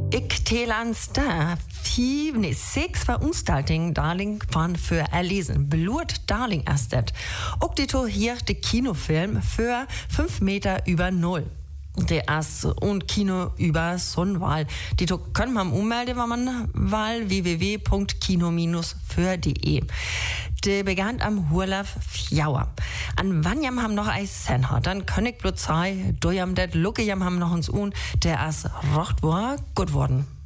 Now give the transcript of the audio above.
Ik telans da 6 veranstaltingen darling van für erlesen. Blut darling erstet. Ook dit hier de Kinofilm für 5 Meter über Null. Der ist und Kino über Sonnenwahl. Die können man ummelden, wenn man wahl www.kino-für.de. Der begann am Hurlauf Fjauer. An Wanjam haben noch ein Senha, dann König Blutzei, Dojam det Lucke jam haben noch uns un, der ist rocht war gut worden.